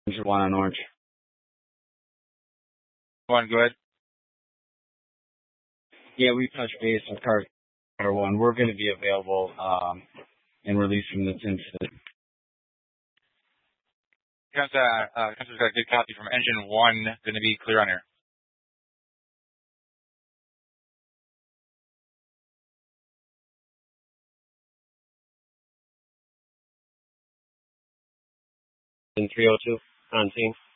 One on Orange. One, go ahead. Yeah, we touched base with Car One. We're going to be available and releasing this incident. Counselor's got a good copy from Engine 1. Going to be clear on air. In 302 on scene.